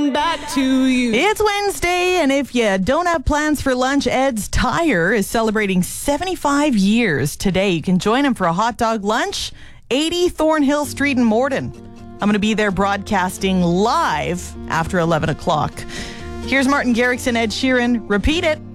coming back to you. It's Wednesday, and if you don't have plans for lunch, Ed's Tire is celebrating 75 years today. You can join him for a hot dog lunch, 80 Thornhill Street in Morden. I'm going to be there broadcasting live after 11 o'clock. Here's Martin Garrix and Ed Sheeran. Repeat it.